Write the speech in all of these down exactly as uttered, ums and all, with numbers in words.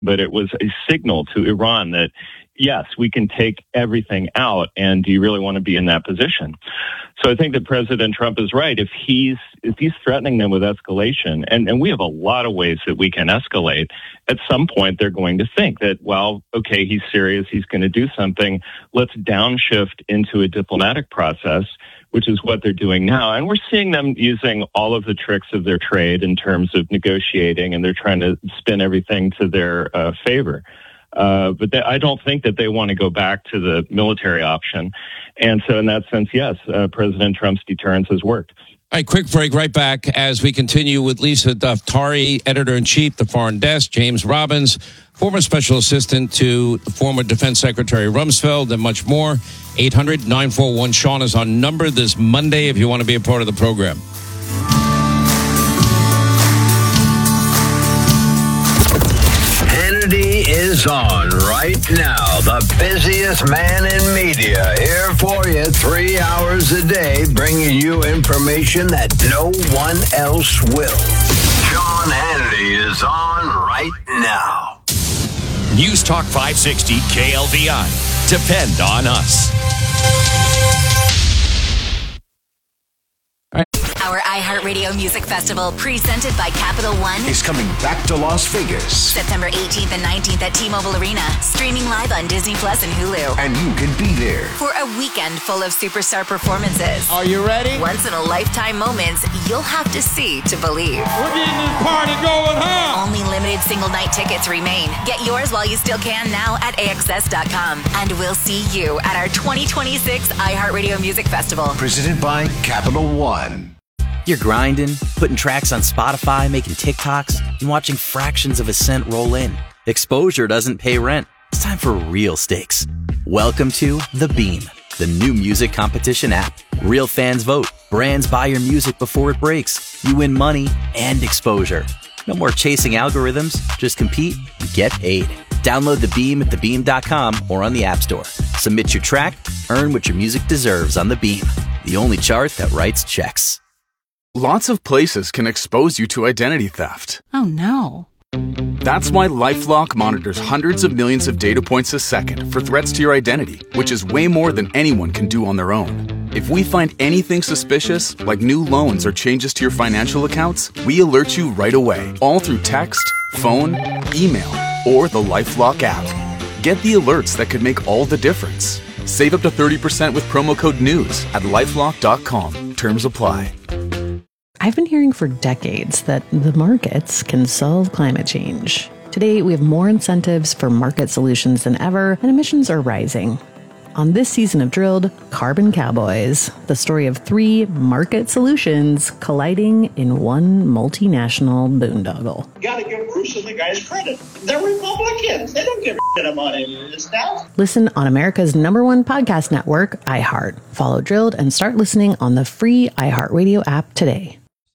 but it was a signal to Iran that, yes, we can take everything out, and do you really want to be in that position? So I think that President Trump is right. If he's if he's threatening them with escalation, and, and we have a lot of ways that we can escalate, at some point they're going to think that, well, okay, he's serious, he's going to do something, let's downshift into a diplomatic process, which is what they're doing now. And we're seeing them using all of the tricks of their trade in terms of negotiating, and they're trying to spin everything to their uh, favor. Uh, but they, I don't think that they want to go back to the military option. And so in that sense, yes, uh, President Trump's deterrence has worked. All right, quick break right back as we continue with Lisa Daftari, Editor-in-Chief, The Foreign Desk, James Robbins, former Special Assistant to the former Defense Secretary Rumsfeld, and much more. eight hundred nine four one Sean is our number this Monday if you want to be a part of the program. Is on right now. The busiest man in media, here for you three hours a day, bringing you information that no one else will. Sean Hannity is on right now. News Talk five sixty K L V I. Depend on us. Our iHeartRadio Music Festival, presented by Capital One, is coming back to Las Vegas. September eighteenth and nineteenth at T-Mobile Arena, streaming live on Disney Plus and Hulu. And you can be there for a weekend full of superstar performances. Are you ready? Once-in-a-lifetime moments you'll have to see to believe. We're getting this party going, huh? Only limited single-night tickets remain. Get yours while you still can now at A X S dot com. And we'll see you at our twenty twenty-six iHeartRadio Music Festival. Presented by Capital One. You're grinding, putting tracks on Spotify, making TikToks, and watching fractions of a cent roll in. Exposure doesn't pay rent. It's time for real stakes. Welcome to The Beam, the new music competition app. Real fans vote. Brands buy your music before it breaks. You win money and exposure. No more chasing algorithms. Just compete and get paid. Download The Beam at the beam dot com or on the App Store. Submit your track, earn what your music deserves on The Beam, the only chart that writes checks. Lots of places can expose you to identity theft. Oh, no. That's why LifeLock monitors hundreds of millions of data points a second for threats to your identity, which is way more than anyone can do on their own. If we find anything suspicious, like new loans or changes to your financial accounts, we alert you right away, all through text, phone, email, or the LifeLock app. Get the alerts that could make all the difference. Save up to thirty percent with promo code NEWS at lifelock dot com. Terms apply. I've been hearing for decades that the markets can solve climate change. Today, we have more incentives for market solutions than ever, and emissions are rising. On this season of Drilled, Carbon Cowboys, the story of three market solutions colliding in one multinational boondoggle. You gotta give Bruce and the guys credit. They're Republicans. They don't give a shit about any of this stuff. Listen on America's number one podcast network, iHeart. Follow Drilled and start listening on the free iHeartRadio app today.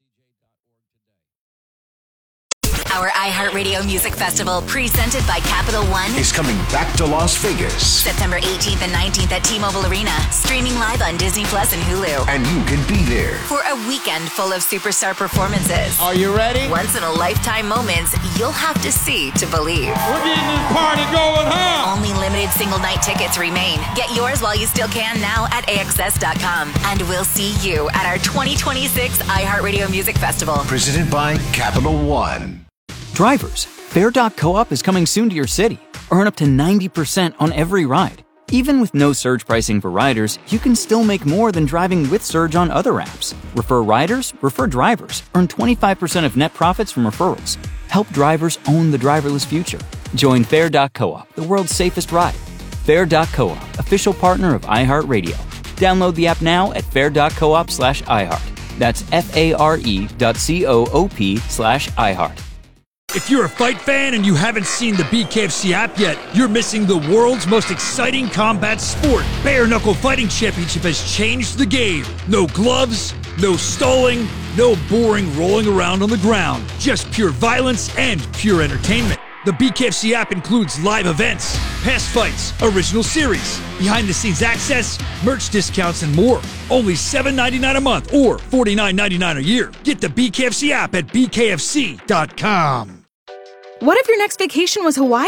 Our iHeartRadio Music Festival, presented by Capital One, is coming back to Las Vegas. September eighteenth and nineteenth at T-Mobile Arena, streaming live on Disney Plus and Hulu. And you can be there for a weekend full of superstar performances. Are you ready? Once-in-a-lifetime moments you'll have to see to believe. We're getting this party going, huh? Only limited single-night tickets remain. Get yours while you still can now at A X S dot com. And we'll see you at our twenty twenty-six iHeartRadio Music Festival. Presented by Capital One. Drivers, Fare dot coop is coming soon to your city. Earn up to ninety percent on every ride. Even with no surge pricing for riders, you can still make more than driving with Surge on other apps. Refer riders, refer drivers. Earn twenty-five percent of net profits from referrals. Help drivers own the driverless future. Join Fare dot coop, the world's safest ride. Fare dot coop, official partner of iHeartRadio. Download the app now at fare dot coop slash iHeart. That's F-A-R-E dot C-O-O-P slash iHeart. If you're a fight fan and you haven't seen the B K F C app yet, you're missing the world's most exciting combat sport. Bare Knuckle Fighting Championship has changed the game. No gloves, no stalling, no boring rolling around on the ground. Just pure violence and pure entertainment. The B K F C app includes live events, past fights, original series, behind-the-scenes access, merch discounts, and more. Only seven dollars and ninety-nine cents a month or forty-nine dollars and ninety-nine cents a year. Get the B K F C app at B K F C dot com. What if your next vacation was Hawaii?